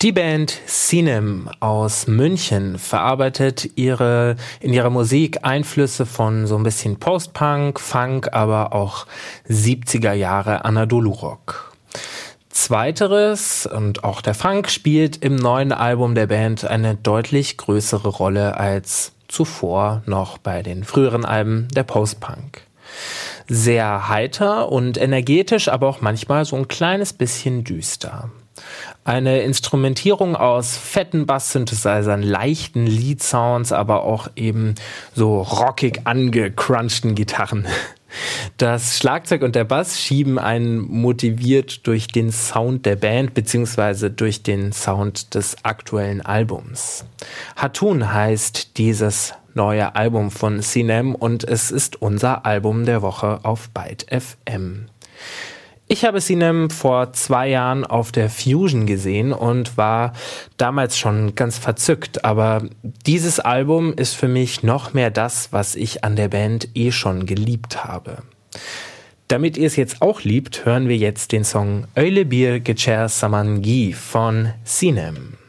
Die Band Sinem aus München verarbeitet in ihrer Musik Einflüsse von so ein bisschen Post-Punk, Funk, aber auch 70er Jahre Anadolu-Rock. Zweiteres und auch der Funk spielt im neuen Album der Band eine deutlich größere Rolle als zuvor noch bei den früheren Alben der Post-Punk. Sehr heiter und energetisch, aber auch manchmal so ein kleines bisschen düster. Eine Instrumentierung aus fetten Bass-Synthesizern, leichten Lead-Sounds, aber auch eben so rockig angecrunchten Gitarren. Das Schlagzeug und der Bass schieben einen motiviert durch den Sound der Band bzw. durch den Sound des aktuellen Albums. Hatun heißt dieses neue Album von Sinem und es ist unser Album der Woche auf Byte FM. Ich habe Sinem vor 2 Jahren auf der Fusion gesehen und war damals schon ganz verzückt, aber dieses Album ist für mich noch mehr das, was ich an der Band schon geliebt habe. Damit ihr es jetzt auch liebt, hören wir jetzt den Song Öyle bir geçer zaman gi von Sinem.